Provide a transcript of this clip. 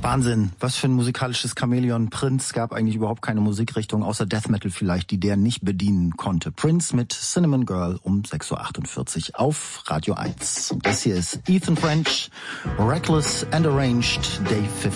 Wahnsinn, was für ein musikalisches Chamäleon. Prince gab eigentlich überhaupt keine Musikrichtung, außer Death Metal vielleicht, die der nicht bedienen konnte. Prince mit Cinnamon Girl um 6.48 Uhr auf Radio 1. Und das hier ist Ethan French, Reckless and Arranged, Day 15.